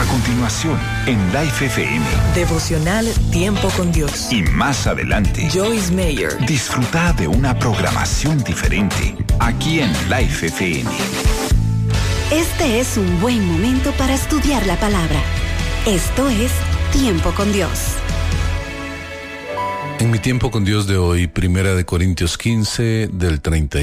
continuación, en Life FM. Devocional Tiempo con Dios. Y más adelante, Joyce Meyer. Disfruta de una programación diferente, aquí en Life FM. Este es un buen momento para estudiar la palabra. Esto es Tiempo con Dios. En mi tiempo con Dios de hoy, 1 Corintios 15, del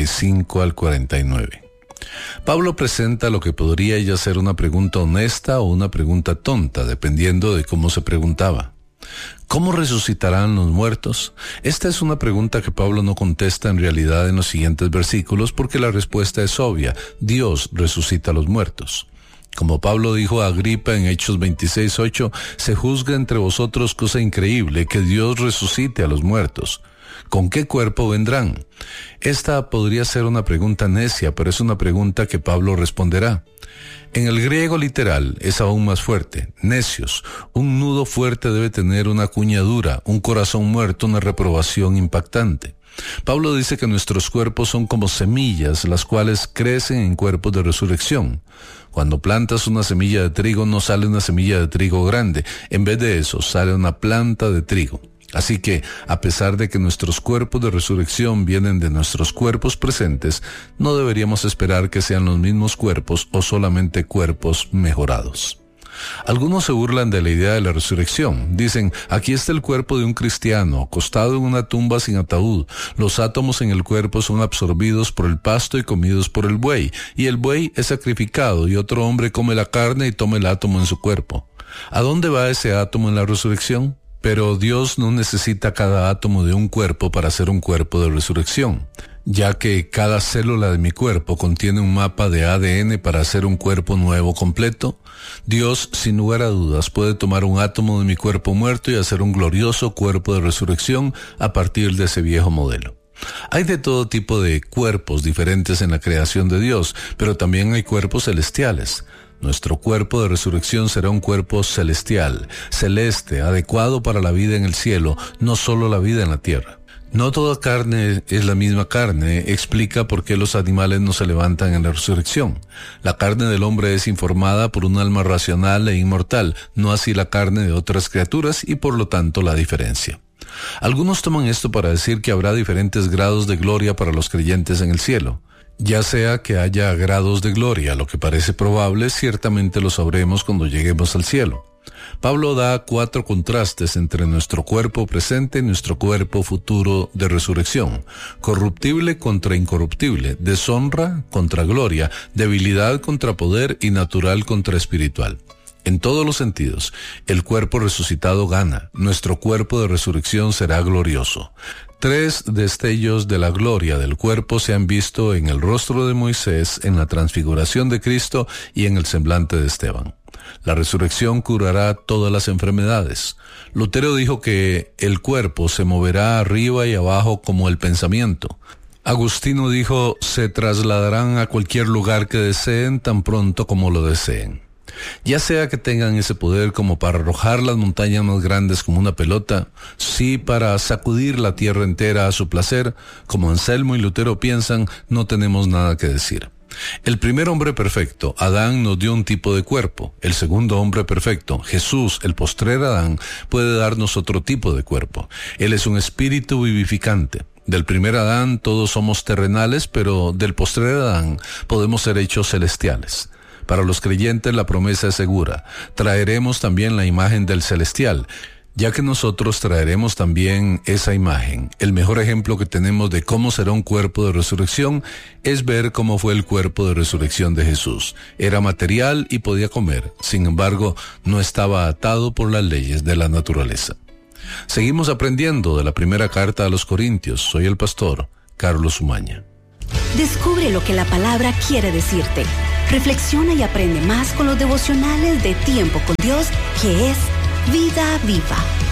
35 al 49. Pablo presenta lo que podría ya ser una pregunta honesta o una pregunta tonta, dependiendo de cómo se preguntaba. ¿Cómo resucitarán los muertos? Esta es una pregunta que Pablo no contesta en realidad en los siguientes versículos porque la respuesta es obvia. Dios resucita a los muertos. Como Pablo dijo a Agripa en Hechos 26:8, se juzga entre vosotros cosa increíble, que Dios resucite a los muertos. ¿Con qué cuerpo vendrán? Esta podría ser una pregunta necia, pero es una pregunta que Pablo responderá. En el griego literal es aún más fuerte. Necios. Un nudo fuerte debe tener una cuña dura, un corazón muerto, una reprobación impactante. Pablo dice que nuestros cuerpos son como semillas, las cuales crecen en cuerpos de resurrección. Cuando plantas una semilla de trigo, no sale una semilla de trigo grande. En vez de eso, sale una planta de trigo. Así que, a pesar de que nuestros cuerpos de resurrección vienen de nuestros cuerpos presentes, no deberíamos esperar que sean los mismos cuerpos o solamente cuerpos mejorados. Algunos se burlan de la idea de la resurrección. Dicen, aquí está el cuerpo de un cristiano, acostado en una tumba sin ataúd. Los átomos en el cuerpo son absorbidos por el pasto y comidos por el buey, y el buey es sacrificado, y otro hombre come la carne y toma el átomo en su cuerpo. ¿A dónde va ese átomo en la resurrección? Pero Dios no necesita cada átomo de un cuerpo para ser un cuerpo de resurrección, ya que cada célula de mi cuerpo contiene un mapa de ADN para hacer un cuerpo nuevo completo. Dios, sin lugar a dudas, puede tomar un átomo de mi cuerpo muerto y hacer un glorioso cuerpo de resurrección a partir de ese viejo modelo. Hay de todo tipo de cuerpos diferentes en la creación de Dios, pero también hay cuerpos celestiales. Nuestro cuerpo de resurrección será un cuerpo celestial, celeste, adecuado para la vida en el cielo, no solo la vida en la tierra. No toda carne es la misma carne, explica por qué los animales no se levantan en la resurrección. La carne del hombre es informada por un alma racional e inmortal, no así la carne de otras criaturas y por lo tanto la diferencia. Algunos toman esto para decir que habrá diferentes grados de gloria para los creyentes en el cielo. Ya sea que haya grados de gloria, lo que parece probable, ciertamente lo sabremos cuando lleguemos al cielo. Pablo da 4 contrastes entre nuestro cuerpo presente y nuestro cuerpo futuro de resurrección. Corruptible contra incorruptible, deshonra contra gloria, debilidad contra poder y natural contra espiritual. En todos los sentidos, el cuerpo resucitado gana. Nuestro cuerpo de resurrección será glorioso. 3 destellos de la gloria del cuerpo se han visto en el rostro de Moisés, en la transfiguración de Cristo y en el semblante de Esteban. La resurrección curará todas las enfermedades. Lutero dijo que el cuerpo se moverá arriba y abajo como el pensamiento. Agustino dijo, se trasladarán a cualquier lugar que deseen tan pronto como lo deseen. Ya sea que tengan ese poder como para arrojar las montañas más grandes como una pelota, sí para sacudir la tierra entera a su placer, como Anselmo y Lutero piensan, no tenemos nada que decir. El primer hombre perfecto, Adán, nos dio un tipo de cuerpo. El segundo hombre perfecto, Jesús, el postrer Adán, puede darnos otro tipo de cuerpo. Él es un espíritu vivificante. Del primer Adán todos somos terrenales, pero del postrer Adán podemos ser hechos celestiales. Para los creyentes la promesa es segura. Traeremos también la imagen del celestial, ya que nosotros traeremos también esa imagen. El mejor ejemplo que tenemos de cómo será un cuerpo de resurrección es ver cómo fue el cuerpo de resurrección de Jesús. Era material y podía comer, sin embargo, no estaba atado por las leyes de la naturaleza. Seguimos aprendiendo de la primera carta a los Corintios. Soy el pastor Carlos Umaña. Descubre lo que la palabra quiere decirte. Reflexiona y aprende más con los devocionales de Tiempo con Dios, que es Vida Viva.